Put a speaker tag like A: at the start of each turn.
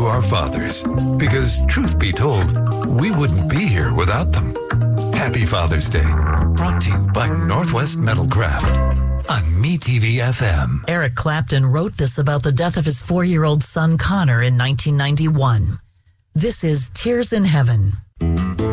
A: our fathers, because truth be told, we wouldn't be here without them. Happy Father's Day, brought to you by Northwest Metalcraft on MeTV FM.
B: Eric Clapton wrote this about the death of his 4-year-old son Connor in 1991. This is Tears in Heaven.